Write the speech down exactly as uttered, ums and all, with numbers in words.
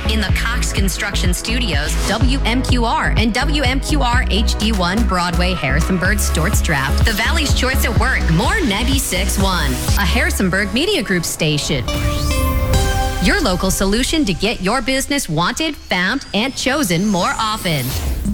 in the Cox Construction Studios, W M Q R and W M Q R H D one Broadway, Harrisonburg, Storts Draft. The Valley's Choice at Work, more ninety-six point one, a Harrisonburg Media Group station. Your local solution to get your business wanted, found, and chosen more often.